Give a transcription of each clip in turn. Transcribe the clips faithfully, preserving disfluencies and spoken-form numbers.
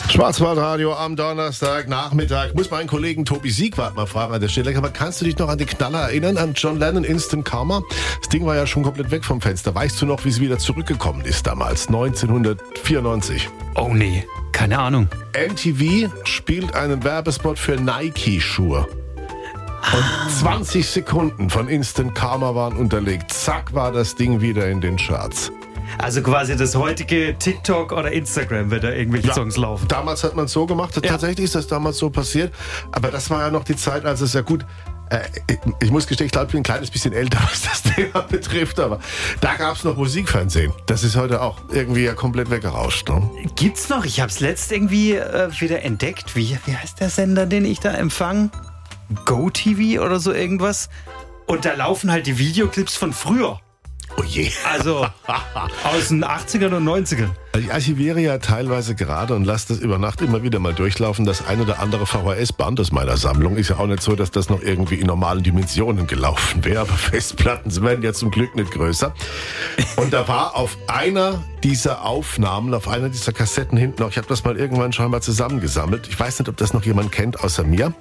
Schwarzwaldradio am Donnerstag Nachmittag. Muss meinen Kollegen Tobi Siegwart mal fragen an der Stelle. Aber kannst du dich noch an den Knaller erinnern, an John Lennon Instant Karma? Das Ding war ja schon komplett weg vom Fenster. Weißt du noch, wie es wieder zurückgekommen ist damals, neunzehnhundertvierundneunzig? Oh nee, keine Ahnung. M T V spielt einen Werbespot für Nike-Schuhe. Und zwanzig Sekunden von Instant Karma waren unterlegt. Zack, war das Ding wieder in den Charts. Also quasi das heutige TikTok oder Instagram, wenn da irgendwelche Ja, Songs laufen. Damals hat man es so gemacht. Ja. Tatsächlich ist das damals so passiert. Aber das war ja noch die Zeit, als es ja gut... Äh, ich, ich muss gestehen, ich glaube, ich bin ein kleines bisschen älter, was das Thema betrifft. Aber da gab es noch Musikfernsehen. Das ist heute auch irgendwie ja komplett weggerauscht. Ne? Gibt's noch? Ich hab's letzt irgendwie äh, wieder entdeckt. Wie, wie heißt der Sender, den ich da empfange? GoTV oder so irgendwas. Und da laufen halt die Videoclips von früher. Oh je. Also aus den achtzigern und neunzigern. Ich archiviere ja teilweise gerade und lasse das über Nacht immer wieder mal durchlaufen. Das ein oder andere V H S-Band aus meiner Sammlung ist ja auch nicht so, dass das noch irgendwie in normalen Dimensionen gelaufen wäre. Aber Festplatten werden ja zum Glück nicht größer. Und da war auf einer dieser Aufnahmen, auf einer dieser Kassetten hinten auch, ich habe das mal irgendwann schon mal zusammengesammelt. Ich weiß nicht, ob das noch jemand kennt außer mir.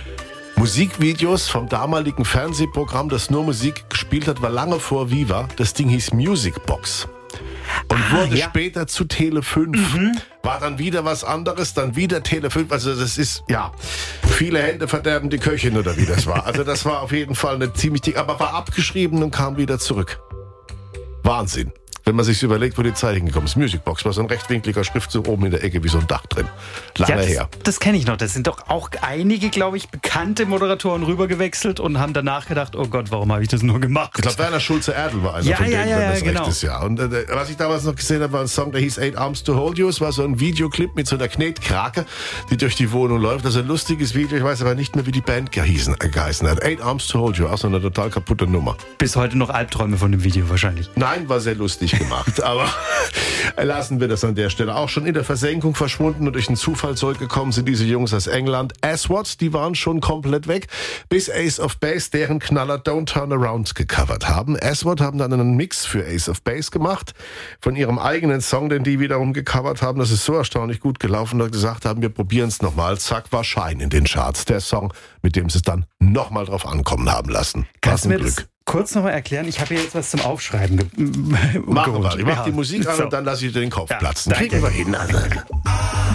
Musikvideos vom damaligen Fernsehprogramm, das nur Musik gespielt hat, war lange vor Viva. Das Ding hieß Music Box. Und Ah, wurde ja. später zu Tele fünf. Mhm. War dann wieder was anderes, dann wieder Tele fünf. Also das ist, ja, viele Hände verderben die Köchin oder wie das war. Also das war auf jeden Fall eine ziemlich dick, aber war abgeschrieben und kam wieder zurück. Wahnsinn. Wenn man sich überlegt, wo die Zeit hingekommen ist. Musicbox war so ein rechtwinkliger Schriftzug oben in der Ecke wie so ein Dach drin. Lange Ja, das, her. das kenne ich noch. Das sind doch auch einige, glaube ich, bekannte Moderatoren rübergewechselt und haben danach gedacht, oh Gott, warum habe ich das nur gemacht? Ich glaube, Werner Schulze-Erdl war einer Ja, von ja, denen, ja, wenn das ja, genau. recht ist. Ja. Und äh, was ich damals noch gesehen habe, war ein Song, der hieß Eight Arms to Hold You. Es war so ein Videoclip mit so einer Knetkrake, die durch die Wohnung läuft. Also ein lustiges Video. Ich weiß aber nicht mehr, wie die Band geheißen, äh, geheißen hat. Eight Arms to Hold You, auch so eine total kaputte Nummer. Bis heute noch Albträume von dem Video wahrscheinlich. Nein, war sehr lustig gemacht, aber lassen wir das an der Stelle. Auch schon in der Versenkung verschwunden und durch einen Zufall zurückgekommen sind diese Jungs aus England. Aswad, die waren schon komplett weg, bis Ace of Base deren Knaller Don't Turn Around gecovert haben. Aswad haben dann einen Mix für Ace of Base gemacht von ihrem eigenen Song, den die wiederum gecovert haben. Das ist so erstaunlich gut gelaufen, dass sie gesagt haben, wir probieren es nochmal. Zack, war Shine in den Charts. Der Song, mit dem sie es dann nochmal drauf ankommen haben lassen. Kannst du Was ein mir Glück. das kurz nochmal erklären? Ich habe hier jetzt was zum Aufschreiben. Ge- Machen wir. Ich mach Ja. die Musik an So. und dann lasse ich dir den Kopf Ja, platzen. danke. Kriegen wir hin.